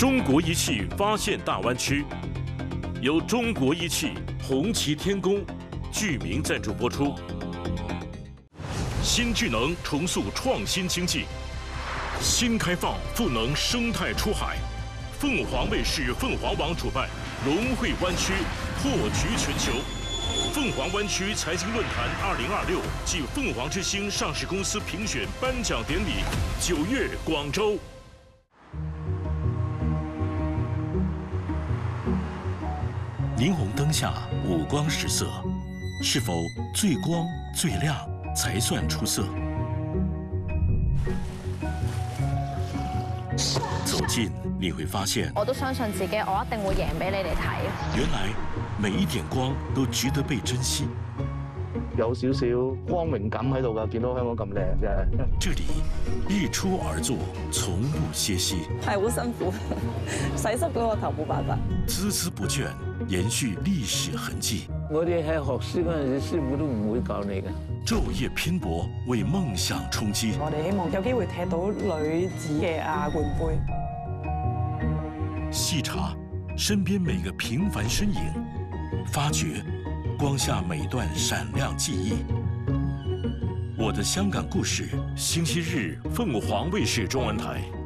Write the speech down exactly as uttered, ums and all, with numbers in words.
中国仪器发现大湾区，由中国仪器、红旗天工、巨明赞助播出。新智能重塑创新经济，新开放赋能生态出海。凤凰卫视、凤凰网主办龙汇湾区破局全球。凤凰湾区财经论坛二零二六暨凤凰之星上市公司评选颁奖典礼，九月广州。霓虹灯下五光十色，是否最光最亮才算出色？走近你会發現， 我都相信自己，我一定會贏俾你哋睇。 原來每一點光都值得被珍惜。 有少少光榮感喺度㗎，見到香港咁靚嘅。 這裡日出而作，從不歇息。 係好辛苦，洗濕嗰個頭冇辦法。 孜孜不倦，延續歷史痕跡。 我哋喺學師嗰陣時，師傅都唔會教你嘅。 晝夜拼搏，為夢想衝擊。 我哋希望有機會踢到女子嘅亞冠杯。 細查身邊每個平凡身影，發掘光下每段閃亮記憶。我的香港故事，星期日鳳凰衛視中文台。